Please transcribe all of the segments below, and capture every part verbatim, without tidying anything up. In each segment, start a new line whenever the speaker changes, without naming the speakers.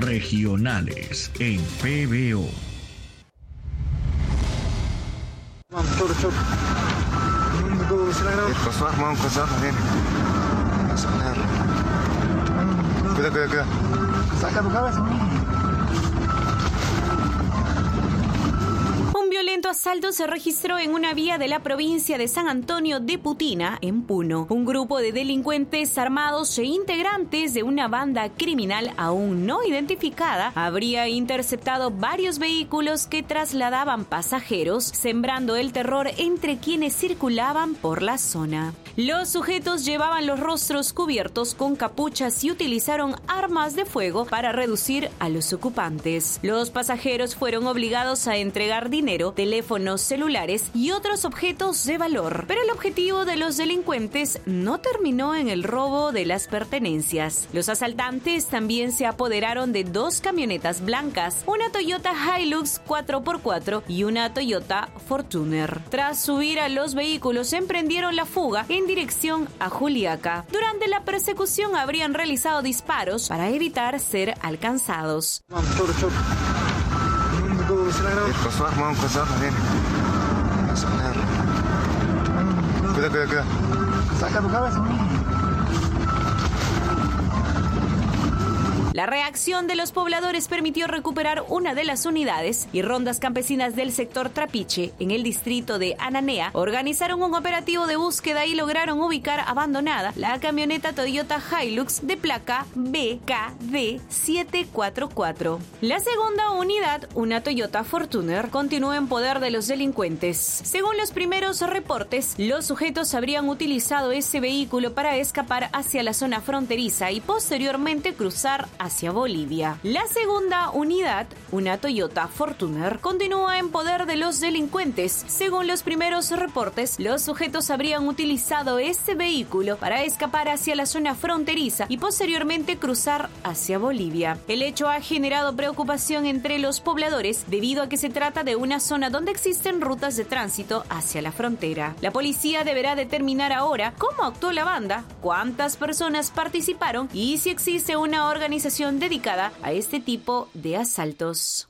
regionales en P B O.
Cuidado, cuidado, cuidado. Saca tu cabeza.
Un violento asalto se registró en una vía de la provincia de San Antonio de Putina, en Puno. Un grupo de delincuentes armados e integrantes de una banda criminal aún no identificada habría interceptado varios vehículos que trasladaban pasajeros, sembrando el terror entre quienes circulaban por la zona. Los sujetos llevaban los rostros cubiertos con capuchas y utilizaron armas de fuego para reducir a los ocupantes. Los pasajeros fueron obligados a entregar dinero, teléfonos celulares y otros objetos de valor. Pero el objetivo de los delincuentes no terminó en el robo de las pertenencias. Los asaltantes también se apoderaron de dos camionetas blancas, una Toyota Hilux cuatro por cuatro y una Toyota Fortuner. Tras subir a los vehículos, emprendieron la fuga en dirección a Juliaca. Durante la persecución habrían realizado disparos para evitar ser alcanzados.
Cuidado, cuidado, cuidado. Saca tu cabeza.
La reacción de los pobladores permitió recuperar una de las unidades y rondas campesinas del sector Trapiche, en el distrito de Ananea, organizaron un operativo de búsqueda y lograron ubicar abandonada la camioneta Toyota Hilux de placa B K D siete cuatro cuatro. La segunda unidad, una Toyota Fortuner, continuó en poder de los delincuentes. Según los primeros reportes, los sujetos habrían utilizado ese vehículo para escapar hacia la zona fronteriza y posteriormente cruzar hacia Bolivia. La segunda unidad, una Toyota Fortuner, continúa en poder de los delincuentes. Según los primeros reportes, los sujetos habrían utilizado ese vehículo para escapar hacia la zona fronteriza y posteriormente cruzar hacia Bolivia. El hecho ha generado preocupación entre los pobladores debido a que se trata de una zona donde existen rutas de tránsito hacia la frontera. La policía deberá determinar ahora cómo actuó la banda, cuántas personas participaron y si existe una organización dedicada a este tipo de asaltos.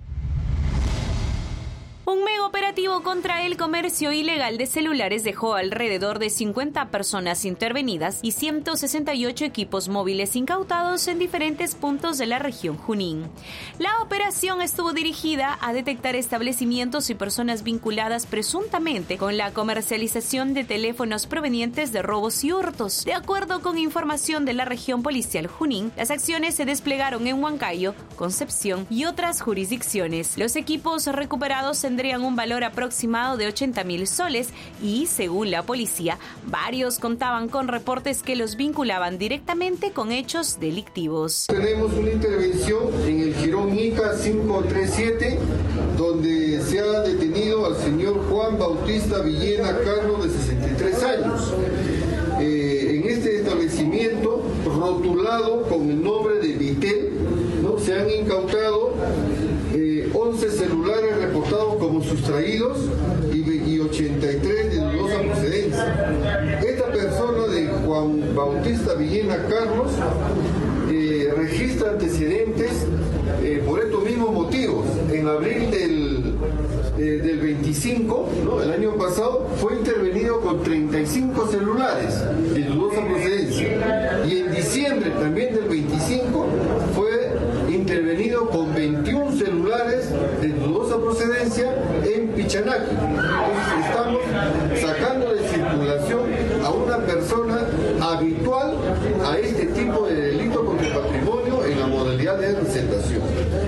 Un mega operativo contra el comercio ilegal de celulares dejó alrededor de cincuenta personas intervenidas y ciento sesenta y ocho equipos móviles incautados en diferentes puntos de la región Junín. La operación estuvo dirigida a detectar establecimientos y personas vinculadas presuntamente con la comercialización de teléfonos provenientes de robos y hurtos. De acuerdo con información de la región policial Junín, las acciones se desplegaron en Huancayo, Concepción y otras jurisdicciones. Los equipos recuperados tendrían un valor aproximado de ochenta mil soles y, según la policía, varios contaban con reportes que los vinculaban directamente con hechos delictivos.
Tenemos una intervención en el Jirón Ica cinco tres siete, donde se ha detenido al señor Juan Bautista Villena Carlos, de sesenta y tres años. Eh, en este establecimiento, rotulado con el nombre de Vitel, ¿no? Se han incautado eh, once celulares reportados como sustraídos y, y ochenta y tres de dudosa procedencia. Esta persona de Juan Bautista Villena Carlos eh, registra antecedentes eh, por estos mismos motivos. En abril del, eh, del veinticinco, ¿no? El año pasado, fue intervenido con treinta y cinco celulares de dudosa procedencia, y en diciembre también del veinticinco fue intervenido con veintiún celulares de dudosa procedencia en Pichanaki. Entonces estamos sacando de circulación a una persona habitual a este tipo de delito contra el patrimonio en la modalidad de representación.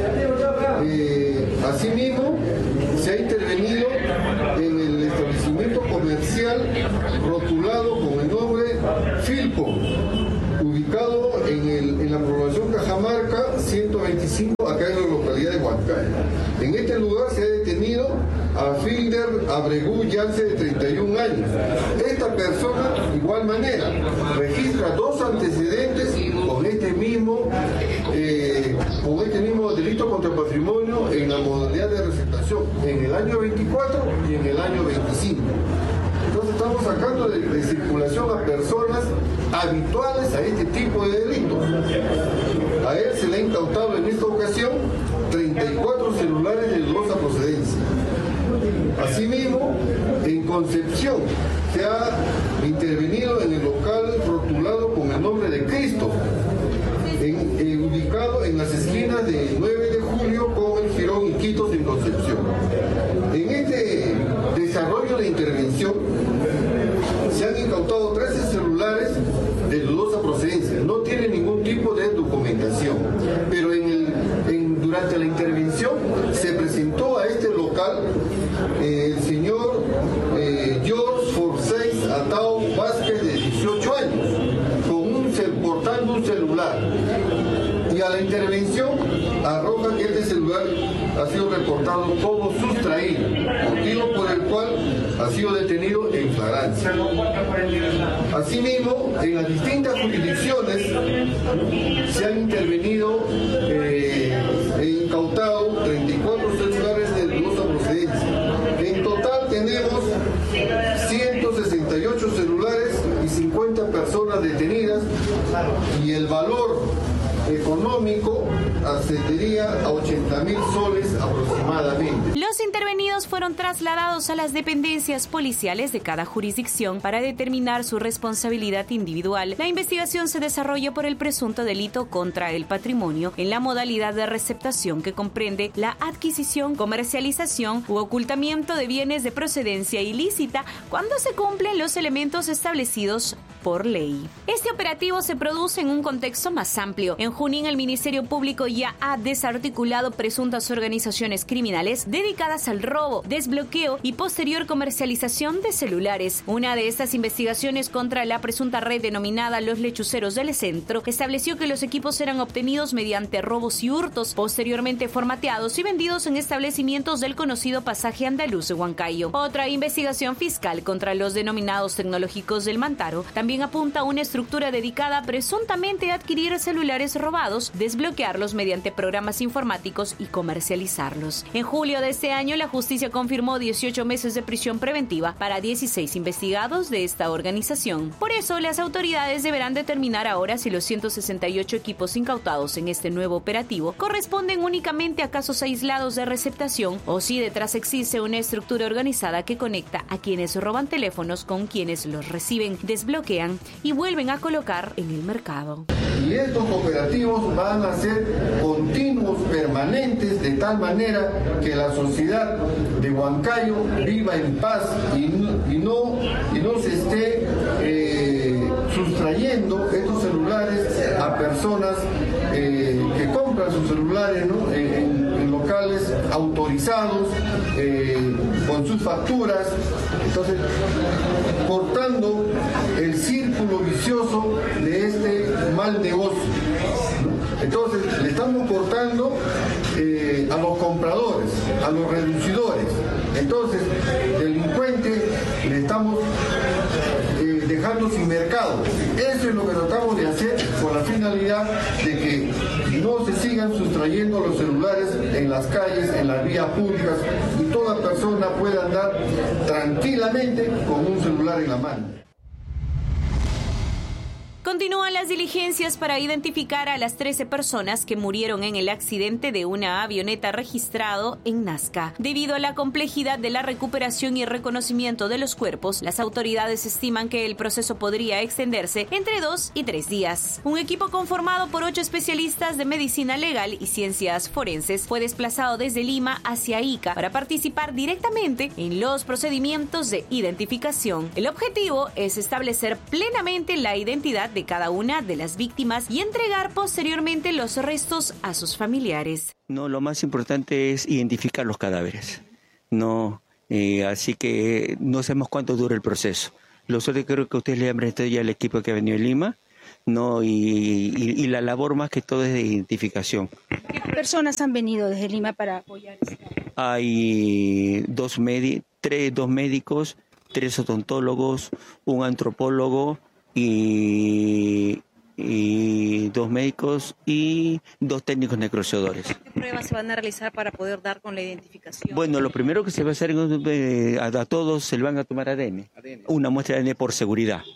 Eh, asimismo, se ha intervenido en el establecimiento comercial rotulado con el nombre Filpo, ubicado en, el, en la población Cajamarca ciento veinticinco, acá en la localidad de Huancayo. En este lugar se ha detenido a Filder Abregú Yance, de treinta y un años. Esta persona, de igual manera, registra dos antecedentes con este mismo, eh, con este mismo delito contra el patrimonio en la modalidad de receptación, en el año veinticuatro y en el año veinticinco. Entonces estamos sacando de, de circulación a personas habituales a este tipo de delitos. A él se le ha incautado en estos ocasión, treinta y cuatro celulares de dudosa procedencia. Asimismo, en Concepción se ha intervenido en el local rotulado con el nombre de Cristo, en, eh, ubicado en las esquinas de nueve de julio con el Jirón Iquitos en Concepción. En este desarrollo de intervención se han incautado trece celulares de dudosa procedencia. No tiene ningún tipo de documentación, pero en el, en, durante la intervención se presentó a este local eh, el señor eh, George Forsyth Atao Vázquez, de dieciocho años, con un, portando un celular. Y a la intervención arroja que este celular ha sido reportado como sustraído, motivo por el cual ha sido detenido en flagrancia. Asimismo, en las distintas jurisdicciones se han intervenido eh, e incautado treinta y cuatro celulares de dudosa procedencia. En total tenemos ciento sesenta y ocho celulares y cincuenta personas detenidas, y el valor económico ascendería a ochenta mil soles aproximadamente.
Los intervenidos fueron trasladados a las dependencias policiales de cada jurisdicción para determinar su responsabilidad individual. La investigación se desarrolla por el presunto delito contra el patrimonio en la modalidad de receptación, que comprende la adquisición, comercialización u ocultamiento de bienes de procedencia ilícita cuando se cumplen los elementos establecidos por ley. Este operativo se produce en un contexto más amplio. En Junín, el Ministerio Público ya ha desarticulado presuntas organizaciones criminales dedicadas al robo, desbloqueo y posterior comercialización de celulares. Una de estas investigaciones contra la presunta red denominada Los Lechuceros del Centro estableció que los equipos eran obtenidos mediante robos y hurtos, posteriormente formateados y vendidos en establecimientos del conocido pasaje andaluz de Huancayo. Otra investigación fiscal contra los denominados tecnológicos del Mantaro también apunta a una estructura dedicada presuntamente a adquirir celulares robados, desbloquearlos mediante programas informáticos y comercializarlos. En julio de este año, la justicia confirmó dieciocho meses de prisión preventiva para dieciséis investigados de esta organización. Por eso, las autoridades deberán determinar ahora si los ciento sesenta y ocho equipos incautados en este nuevo operativo corresponden únicamente a casos aislados de receptación o si detrás existe una estructura organizada que conecta a quienes roban teléfonos con quienes los reciben, desbloquean y vuelven a colocar en el mercado.
Y estos operativos van a ser continuos, permanentes, de tal manera que la sociedad de Huancayo viva en paz y no, y no, y no se esté eh, sustrayendo estos celulares a personas eh, que compran sus celulares, ¿no? en, en, en locales autorizados, eh, con sus facturas. Entonces, cortando el círculo vicioso de este mal negocio. Entonces, le estamos cortando eh, a los compradores, a los reducidores. Entonces, delincuentes le estamos eh, dejando sin mercado. Eso es lo que tratamos de hacer con la finalidad de que no se sigan sustrayendo los celulares en las calles, en las vías públicas, y toda persona pueda andar tranquilamente con un celular en la mano.
Continúan las diligencias para identificar a las trece personas que murieron en el accidente de una avioneta registrado en Nazca. Debido a la complejidad de la recuperación y reconocimiento de los cuerpos, las autoridades estiman que el proceso podría extenderse entre dos y tres días. Un equipo conformado por ocho especialistas de medicina legal y ciencias forenses fue desplazado desde Lima hacia Ica para participar directamente en los procedimientos de identificación. El objetivo es establecer plenamente la identidad de cada una de las víctimas y entregar posteriormente los restos a sus familiares.
No, lo más importante es identificar los cadáveres. No, eh, así que no sabemos cuánto dura el proceso. Lo solo creo que ustedes le han prestado ya al equipo que ha venido de Lima, no, y, y, y la labor más que todo es de identificación.
¿Qué personas han venido desde Lima para apoyar esto?
Hay dos, medi- tres, dos médicos, tres odontólogos, un antropólogo, Y, y dos médicos y dos técnicos necrociadores.
¿Qué pruebas se van a realizar para poder dar con la identificación?
Bueno, lo primero que se va a hacer, eh, a, a todos se le van a tomar A D N, una muestra de A D N por seguridad.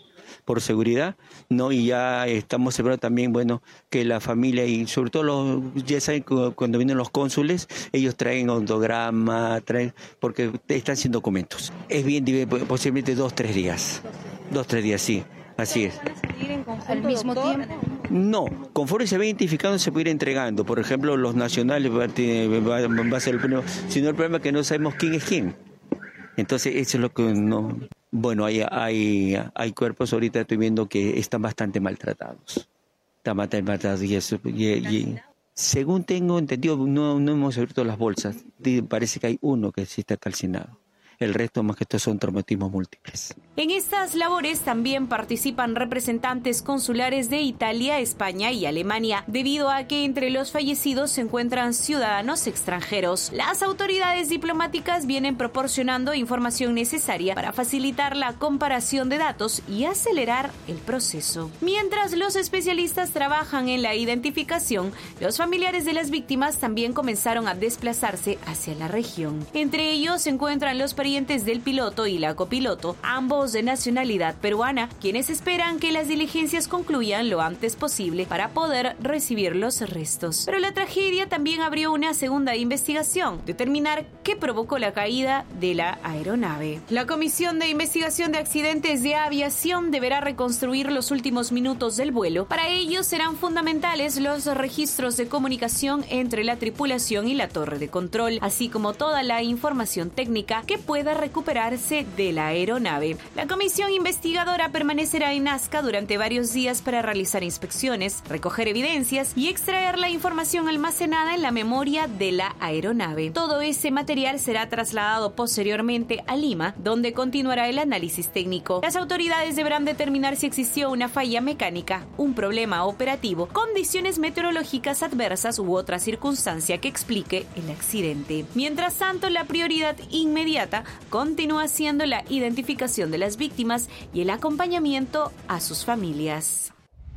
por seguridad, ¿no? Y ya estamos esperando también, bueno, que la familia y sobre todo los, ya saben, cuando vienen los cónsules, ellos traen ontograma, traen, porque están sin documentos. Es bien, posiblemente dos, tres días. Dos, tres días, sí, así es.
¿Van a salir en conjunto al mismo tiempo?
No, conforme se va identificando se puede ir entregando. Por ejemplo, los nacionales va, va, va a ser el primero, sino el problema es que no sabemos quién es quién. Entonces eso es lo que no... Bueno, hay, hay, hay cuerpos ahorita, estoy viendo que están bastante maltratados. Están bastante maltratados y eso... Y, y, según tengo entendido, no, no hemos abierto las bolsas. Parece que hay uno que sí está calcinado. El resto, más que esto, son traumatismos múltiples.
En estas labores también participan representantes consulares de Italia, España y Alemania, debido a que entre los fallecidos se encuentran ciudadanos extranjeros. Las autoridades diplomáticas vienen proporcionando información necesaria para facilitar la comparación de datos y acelerar el proceso. Mientras los especialistas trabajan en la identificación, los familiares de las víctimas también comenzaron a desplazarse hacia la región. Entre ellos se encuentran los parientes del piloto y la copiloto, ambos de nacionalidad peruana, quienes esperan que las diligencias concluyan lo antes posible para poder recibir los restos. Pero la tragedia también abrió una segunda investigación, determinar qué provocó la caída de la aeronave. La Comisión de Investigación de Accidentes de Aviación deberá reconstruir los últimos minutos del vuelo. Para ello serán fundamentales los registros de comunicación entre la tripulación y la torre de control, así como toda la información técnica que pueda recuperarse de la aeronave. La comisión investigadora permanecerá en Nazca durante varios días para realizar inspecciones, recoger evidencias y extraer la información almacenada en la memoria de la aeronave. Todo ese material será trasladado posteriormente a Lima, donde continuará el análisis técnico. Las autoridades deberán determinar si existió una falla mecánica, un problema operativo, condiciones meteorológicas adversas u otra circunstancia que explique el accidente. Mientras tanto, la prioridad inmediata continúa siendo la identificación de las víctimas y el acompañamiento a sus familias.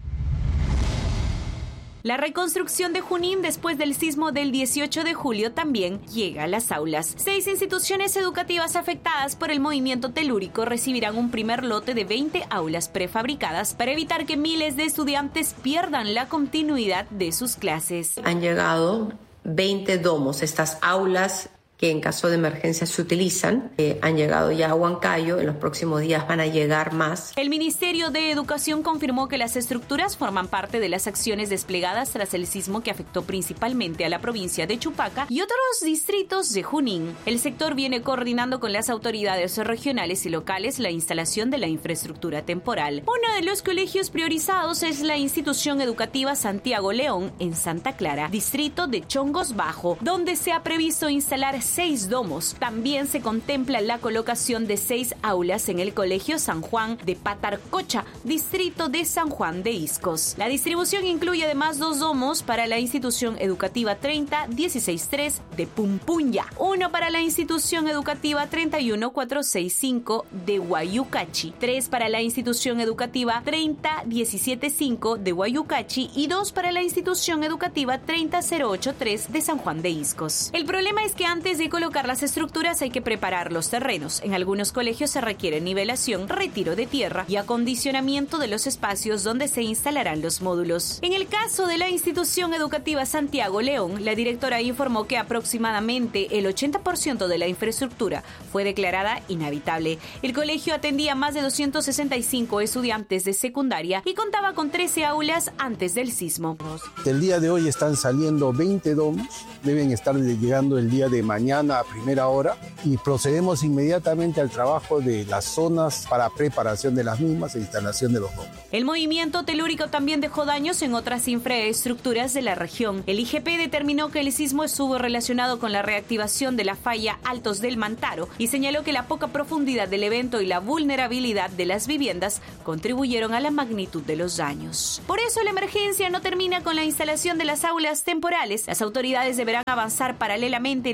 La reconstrucción de Junín después del sismo del dieciocho de julio también llega a las aulas. Seis instituciones educativas afectadas por el movimiento telúrico recibirán un primer lote de veinte aulas prefabricadas para evitar que miles de estudiantes pierdan la continuidad de sus clases.
Han llegado veinte domos, estas aulas que en caso de emergencia se utilizan. Eh, han llegado ya a Huancayo, en los próximos días van a llegar más.
El Ministerio de Educación confirmó que las estructuras forman parte de las acciones desplegadas tras el sismo que afectó principalmente a la provincia de Chupaca y otros distritos de Junín. El sector viene coordinando con las autoridades regionales y locales la instalación de la infraestructura temporal. Uno de los colegios priorizados es la institución educativa Santiago León en Santa Clara, distrito de Chongos Bajo, donde se ha previsto instalar seis domos. También se contempla la colocación de seis aulas en el Colegio San Juan de Patarcocha, distrito de San Juan de Iscos. La distribución incluye además dos domos para la institución educativa treinta dieciséis tres de Pumpunya, uno para la institución educativa treinta y uno cuatrocientos sesenta y cinco de Guayucachi, tres para la institución educativa treinta diecisiete cinco de Guayucachi y dos para la institución educativa treinta cero ochenta y tres de San Juan de Iscos. El problema es que antes de colocar las estructuras hay que preparar los terrenos. En algunos colegios se requiere nivelación, retiro de tierra y acondicionamiento de los espacios donde se instalarán los módulos. En el caso de la institución educativa Santiago León, la directora informó que aproximadamente el ochenta por ciento de la infraestructura fue declarada inhabitable. El colegio atendía más de doscientos sesenta y cinco estudiantes de secundaria y contaba con trece aulas antes del sismo.
El día de hoy están saliendo veinte domos, deben estar llegando el día de mañana a primera hora y procedemos inmediatamente al trabajo de las zonas para preparación de las mismas e instalación de los domos.
El movimiento telúrico también dejó daños en otras infraestructuras de la región. El I G P determinó que el sismo estuvo relacionado con la reactivación de la falla Altos del Mantaro y señaló que la poca profundidad del evento y la vulnerabilidad de las viviendas contribuyeron a la magnitud de los daños. Por eso la emergencia no termina con la instalación de las aulas temporales. Las autoridades deberán avanzar paralelamente en la evaluación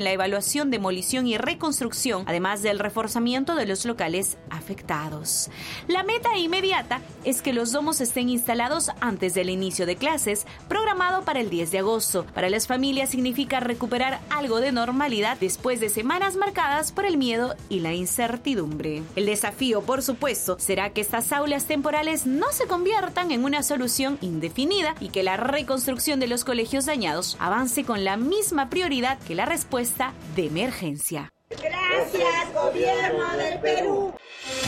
evacuación, demolición y reconstrucción, además del reforzamiento de los locales afectados. La meta inmediata es que los domos estén instalados antes del inicio de clases, programado para el diez de agosto. Para las familias significa recuperar algo de normalidad después de semanas marcadas por el miedo y la incertidumbre. El desafío, por supuesto, será que estas aulas temporales no se conviertan en una solución indefinida y que la reconstrucción de los colegios dañados avance con la misma prioridad que la respuesta de emergencia.
Gracias, gobierno del